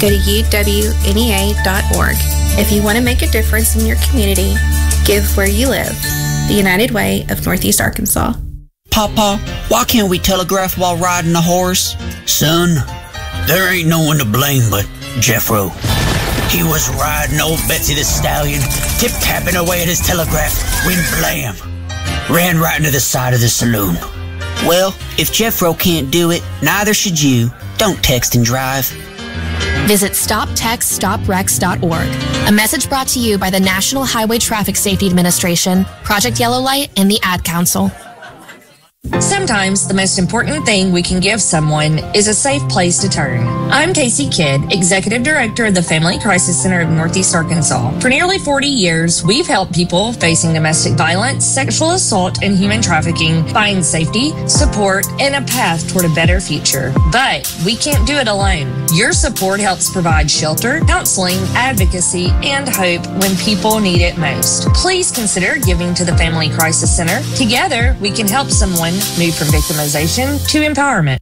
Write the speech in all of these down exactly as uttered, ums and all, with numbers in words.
go to U W N E A dot org. If you want to make a difference in your community, give where you live. The United Way of Northeast Arkansas. Papa, why can't we telegraph while riding a horse? Son, there ain't no one to blame but Jeffro. He was riding old Betsy the Stallion, tip-tapping away at his telegraph, when blam, ran right into the side of the saloon. Well, if Jeffro can't do it, neither should you. Don't text and drive. Visit stop text stop wrecks dot org. A message brought to you by the National Highway Traffic Safety Administration, Project Yellow Light, and the Ad Council. Sometimes the most important thing we can give someone is a safe place to turn. I'm Casey Kidd, Executive Director of the Family Crisis Center of Northeast Arkansas. For nearly forty years, we've helped people facing domestic violence, sexual assault, and human trafficking find safety, support, and a path toward a better future. But we can't do it alone. Your support helps provide shelter, counseling, advocacy, and hope when people need it most. Please consider giving to the Family Crisis Center. Together, we can help someone move from victimization to empowerment.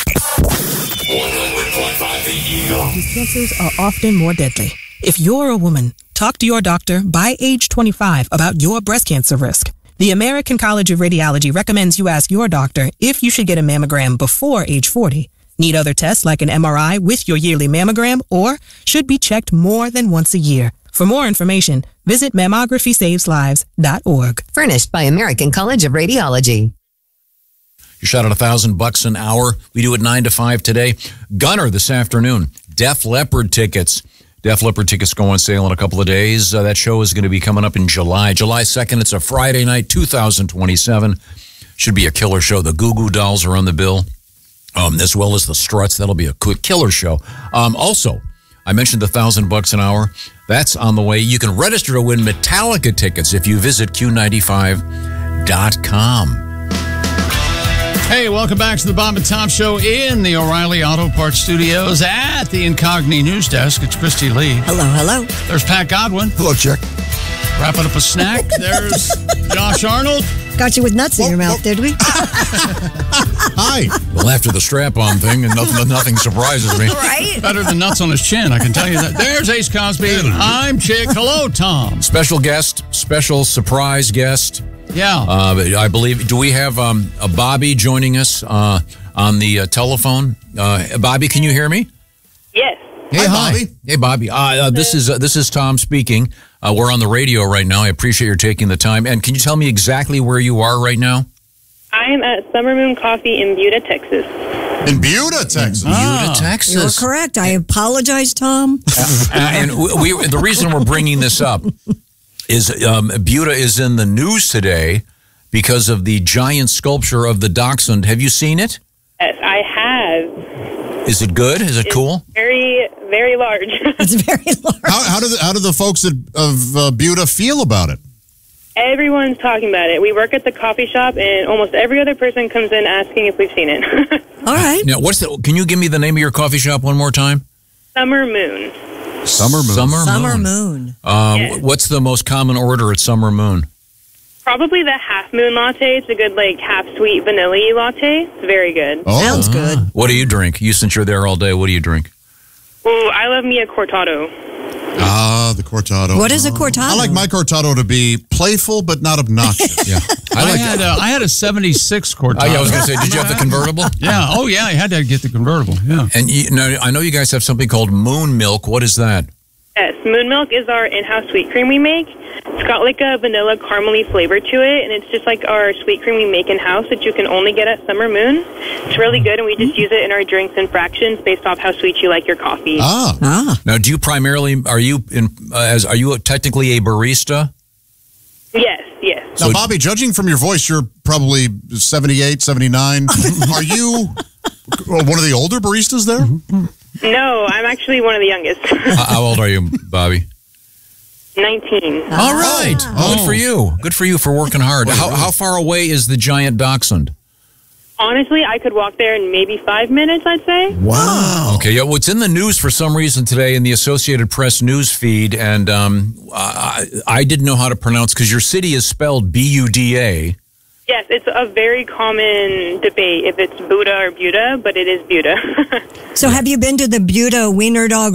These cancers are often more deadly. If you're a woman, talk to your doctor by age twenty-five about your breast cancer risk. The American College of Radiology recommends you ask your doctor if you should get a mammogram before age forty. Need other tests like an M R I with your yearly mammogram, or should be checked more than once a year. For more information, visit mammography saves lives dot org. Furnished by American College of Radiology. You shot at a thousand bucks an hour. We do it nine to five today. Gunner this afternoon. Def Leppard tickets. Def Leppard tickets go on sale in a couple of days. Uh, that show is going to be coming up in July. July second, it's a Friday night, two thousand twenty-seven. Should be a killer show. The Goo Goo Dolls are on the bill, um, as well as the Struts. That'll be a quick killer show. Um, also, I mentioned the thousand bucks an hour. That's on the way. You can register to win Metallica tickets if you visit Q ninety-five dot com. Hey, welcome back to the Bob and Tom Show in the O'Reilly Auto Parts Studios at the Incogni News Desk. It's Christy Lee. Hello, hello. There's Pat Godwin. Hello, Chick. Wrapping up a snack. There's Josh Arnold. Got you with nuts in your mouth, did we? Hi. Well, after the strap-on thing, and nothing, nothing surprises me. Right? Better than nuts on his chin, I can tell you that. There's Ace Cosby. I'm Chick. Hello, Tom. Special guest, special surprise guest. Yeah. Uh, I believe, do we have um, a Bobby joining us uh, on the uh, telephone? Uh, Bobby, can you hear me? Yes. Hey, hi, hi. Bobby. Hey, Bobby. Uh, uh, this is uh, this is Tom speaking. Uh, we're on the radio right now. I appreciate your taking the time. And can you tell me exactly where you are right now? I am at Summer Moon Coffee in Buda, Texas. In Buda, Texas. Buda, Texas. You're correct. I apologize, Tom. Uh, and we, we the reason we're bringing this up is um, Buda is in the news today because of the giant sculpture of the dachshund. Have you seen it? Yes, I have. Is it good? Is it It's cool? Very, very large. It's very large. How, how do the, how do the folks at, of uh, Buda feel about it? Everyone's talking about it. We work at the coffee shop, and almost every other person comes in asking if we've seen it. All right. Now, what's the? Can you give me the name of your coffee shop one more time? Summer Moon. Summer Moon. Summer, Summer Moon. Moon. Um, Yes. What's the most common order at Summer Moon? Probably the half moon latte. It's a good, like, half sweet vanilla latte. It's very good. Oh. Sounds good. What do you drink? You, since you're there all day, what do you drink? Ooh, I love me a cortado. Ah, the cortado. What is a cortado? I like my cortado to be playful but not obnoxious. Yeah, I, I like. had a, I had a seventy-six Cortado. Oh, yeah, I was going to say, did you have the convertible? Yeah. Oh, yeah. I had to get the convertible. Yeah. And you, now, I know you guys have something called Moon Milk. What is that? Yes, Moon Milk is our in-house sweet cream we make. It's got like a vanilla caramely flavor to it, and it's just like our sweet cream we make in-house that you can only get at Summer Moon. It's really good, and we just use it in our drinks and fractions based off how sweet you like your coffee. Ah. Ah. Now, do you primarily are you in uh, as are you technically a barista? Yes, yes. Now, Bobby, judging from your voice, you're probably seventy-eight, seventy-nine. Are you one of the older baristas there? No, I'm actually one of the youngest. Uh, how old are you, Bobby? nineteen. All right. Oh. Good for you. Good for you for working hard. How, how far away is the giant dachshund? Honestly, I could walk there in maybe five minutes, I'd say. Wow. Okay, yeah, well, it's in the news for some reason today in the Associated Press news feed, and um, I, I didn't know how to pronounce, because your city is spelled B U D A. Yes, it's a very common debate if it's Buda or Buda, but it is Buda. So have you been to the Buda Wiener Dog